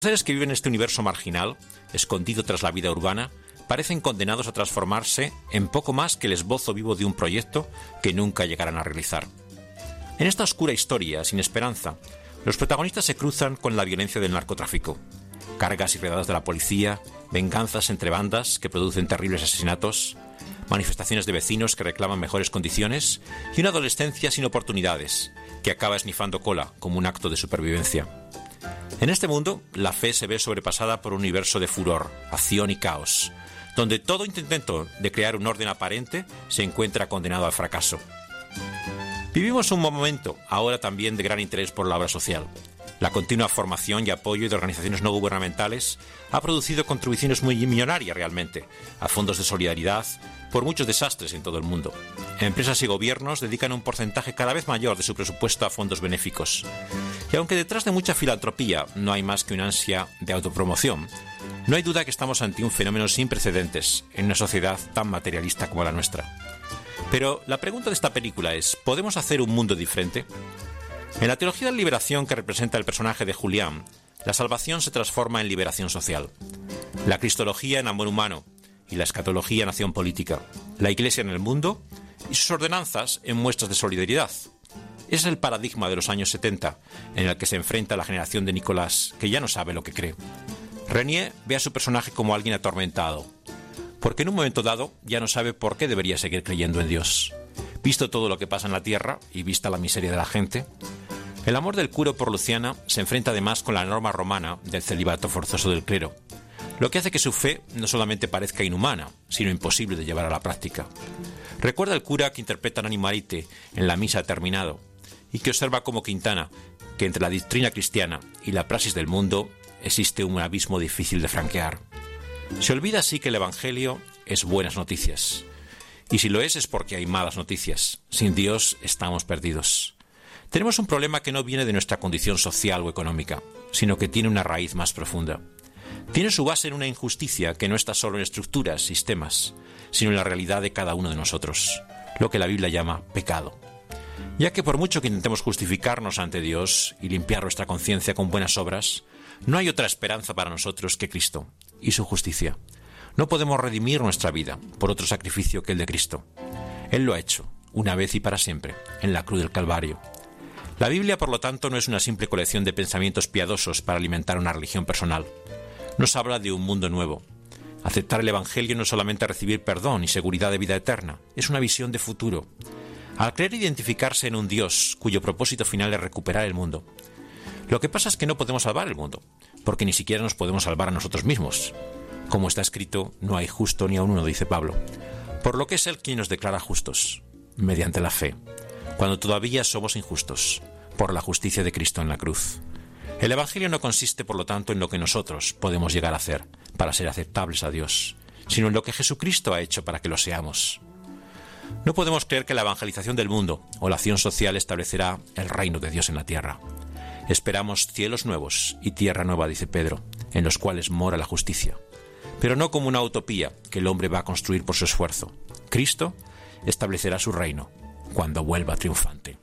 Los seres que viven en este universo marginal, escondido tras la vida urbana, parecen condenados a transformarse en poco más que el esbozo vivo de un proyecto que nunca llegarán a realizar. En esta oscura historia, sin esperanza, los protagonistas se cruzan con la violencia del narcotráfico, cargas y redadas de la policía, venganzas entre bandas que producen terribles asesinatos, manifestaciones de vecinos que reclaman mejores condiciones y una adolescencia sin oportunidades que acaba esnifando cola como un acto de supervivencia. En este mundo, la fe se ve sobrepasada por un universo de furor, acción y caos, donde todo intento de crear un orden aparente se encuentra condenado al fracaso. Vivimos un momento, ahora también, de gran interés por la obra social. La continua formación y apoyo de organizaciones no gubernamentales ha producido contribuciones muy millonarias realmente a fondos de solidaridad por muchos desastres en todo el mundo. Empresas y gobiernos dedican un porcentaje cada vez mayor de su presupuesto a fondos benéficos. Y aunque detrás de mucha filantropía no hay más que una ansia de autopromoción, no hay duda que estamos ante un fenómeno sin precedentes en una sociedad tan materialista como la nuestra. Pero la pregunta de esta película es, ¿podemos hacer un mundo diferente? En la teología de la liberación que representa el personaje de Julián, la salvación se transforma en liberación social. La cristología en amor humano y la escatología en acción política. La Iglesia en el mundo y sus ordenanzas en muestras de solidaridad. Ese es el paradigma de los años 70 en el que se enfrenta la generación de Nicolás, que ya no sabe lo que cree. Renier ve a su personaje como alguien atormentado, porque en un momento dado ya no sabe por qué debería seguir creyendo en Dios. Visto todo lo que pasa en la tierra y vista la miseria de la gente, el amor del cura por Luciana se enfrenta además con la norma romana del celibato forzoso del clero, lo que hace que su fe no solamente parezca inhumana, sino imposible de llevar a la práctica. Recuerda el cura que interpreta a Nanni Moretti en La misa ha terminado, y que observa como Quintana que entre la doctrina cristiana y la praxis del mundo existe un abismo difícil de franquear. Se olvida así que el Evangelio es buenas noticias. Y si lo es porque hay malas noticias. Sin Dios estamos perdidos. Tenemos un problema que no viene de nuestra condición social o económica, sino que tiene una raíz más profunda. Tiene su base en una injusticia que no está solo en estructuras, sistemas, sino en la realidad de cada uno de nosotros, lo que la Biblia llama pecado. Ya que por mucho que intentemos justificarnos ante Dios y limpiar nuestra conciencia con buenas obras, no hay otra esperanza para nosotros que Cristo y su justicia. No podemos redimir nuestra vida por otro sacrificio que el de Cristo. Él lo ha hecho, una vez y para siempre, en la cruz del Calvario. La Biblia, por lo tanto, no es una simple colección de pensamientos piadosos para alimentar una religión personal. Nos habla de un mundo nuevo. Aceptar el Evangelio no es solamente recibir perdón y seguridad de vida eterna, es una visión de futuro. Al creer identificarse en un Dios cuyo propósito final es recuperar el mundo. Lo que pasa es que no podemos salvar el mundo, porque ni siquiera nos podemos salvar a nosotros mismos. Como está escrito, no hay justo ni aun uno, dice Pablo. Por lo que es Él quien nos declara justos, mediante la fe, cuando todavía somos injustos, por la justicia de Cristo en la cruz. El Evangelio no consiste, por lo tanto, en lo que nosotros podemos llegar a hacer para ser aceptables a Dios, sino en lo que Jesucristo ha hecho para que lo seamos. No podemos creer que la evangelización del mundo o la acción social establecerá el reino de Dios en la tierra. Esperamos cielos nuevos y tierra nueva, dice Pedro, en los cuales mora la justicia. Pero no como una utopía que el hombre va a construir por su esfuerzo. Cristo establecerá su reino cuando vuelva triunfante.